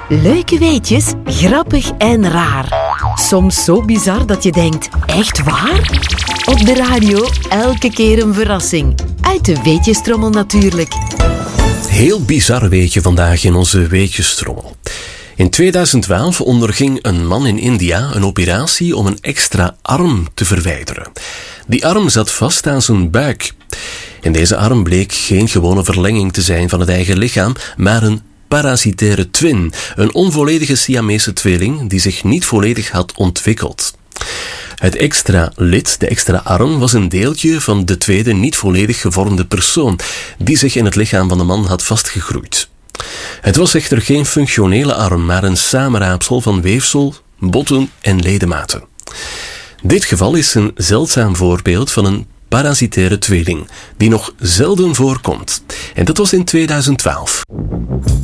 Leuke weetjes, grappig en raar. Soms zo bizar dat je denkt, echt waar? Op de radio elke keer een verrassing. Uit de weetjestrommel natuurlijk. Heel bizar weetje vandaag in onze weetjestrommel. In 2012 onderging een man in India een operatie om een extra arm te verwijderen. Die arm zat vast aan zijn buik. En deze arm bleek geen gewone verlenging te zijn van het eigen lichaam, maar een parasitaire twin, een onvolledige Siamese tweeling die zich niet volledig had ontwikkeld. Het extra lid, de extra arm, was een deeltje van de tweede niet volledig gevormde persoon, die zich in het lichaam van de man had vastgegroeid. Het was echter geen functionele arm, maar een samenraapsel van weefsel, botten en ledematen. Dit geval is een zeldzaam voorbeeld van een parasitaire tweeling, die nog zelden voorkomt. En dat was in 2012.